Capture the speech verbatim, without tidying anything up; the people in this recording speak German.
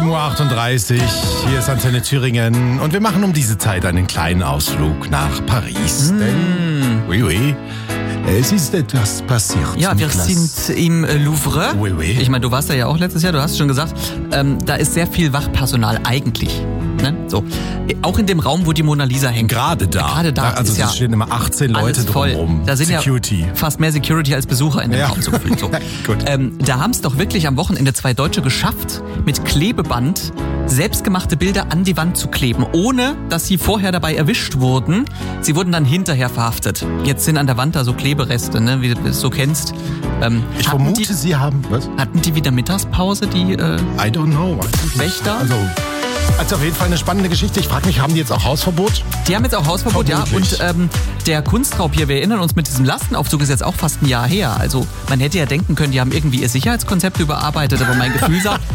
sieben Uhr achtunddreißig, hier ist Antenne Thüringen und wir machen um diese Zeit einen kleinen Ausflug nach Paris. Mm. Denn, oui, oui, es ist etwas passiert. Ja, wir Niklas. sind im Louvre. Oui, oui. Ich meine, du warst da ja auch letztes Jahr, du hast schon gesagt, ähm, da ist sehr viel Wachpersonal eigentlich. Ne? So. Auch in dem Raum, wo die Mona Lisa hängt. Gerade da. Gerade da also ist es ja stehen immer achtzehn Leute alles voll. drumherum. Da sind Security. ja fast mehr Security als Besucher in dem Ja. Raum so gefühlt. So. Gut. Ähm, da haben es doch wirklich am Wochenende zwei Deutsche geschafft, mit Klebeband selbstgemachte Bilder an die Wand zu kleben, ohne dass sie vorher dabei erwischt wurden. Sie wurden dann hinterher verhaftet. Jetzt sind an der Wand da so Klebereste, ne, wie du es so kennst. Ähm, Ich hatten vermute, die, Sie haben... Was? hatten die wieder Mittagspause, die äh, I don't know. Wächter? Also, also auf jeden Fall eine spannende Geschichte. Ich frage mich, haben die jetzt auch Hausverbot? Die haben jetzt auch Hausverbot, ja. Vermutlich. Und ähm, der Kunstraub hier, wir erinnern uns, mit diesem Lastenaufzug ist jetzt auch fast ein Jahr her. Also man hätte ja denken können, die haben irgendwie ihr Sicherheitskonzept überarbeitet, aber mein Gefühl sagt,